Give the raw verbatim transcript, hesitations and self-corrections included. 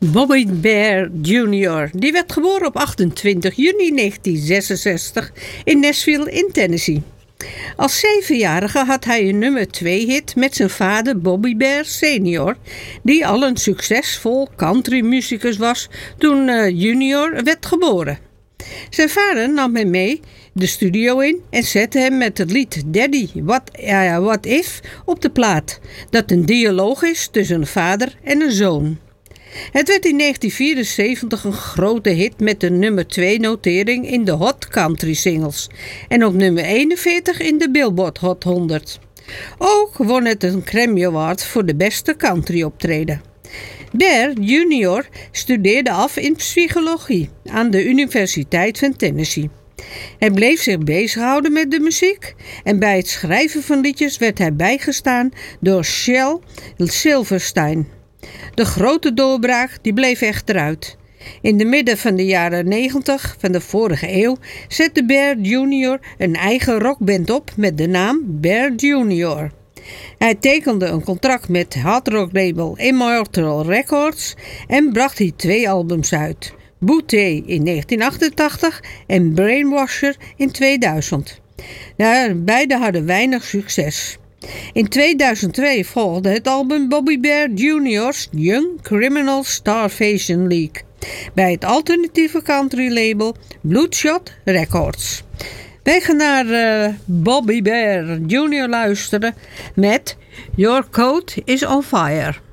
Bobby Bare junior Die werd geboren op achtentwintig juni negentien zesenzestig in Nashville in Tennessee. Als zevenjarige had hij een nummer twee hit met zijn vader Bobby Bare senior, die al een succesvol countrymuzikus was toen uh, junior werd geboren. Zijn vader nam hem mee de studio in en zette hem met het lied Daddy, What, uh, What If op de plaat, dat een dialoog is tussen een vader en een zoon. Het werd in negentien vierenzeventig een grote hit met een nummer twee notering in de Hot Country Singles en op nummer eenenveertig in de Billboard Hot honderd. Ook won het een Grammy Award voor de beste country optreden. Bare junior studeerde af in psychologie aan de Universiteit van Tennessee. Hij bleef zich bezighouden met de muziek en bij het schrijven van liedjes werd hij bijgestaan door Shel Silverstein. De grote doorbraak die bleef echter uit. In de midden van de jaren negentig van de vorige eeuw zette Bare junior een eigen rockband op met de naam Bare junior Hij tekende een contract met hardrocklabel Immortal Records en bracht hier twee albums uit. Booty in negentien achtentachtig en Brainwasher in tweeduizend. Nou, beide hadden weinig succes. In tweeduizend twee volgde het album Bobby Bare junior's Young Criminal Starvation League bij het alternatieve country label Bloodshot Records. Wij gaan naar uh, Bobby Bare junior luisteren met Your Coat is on Fire.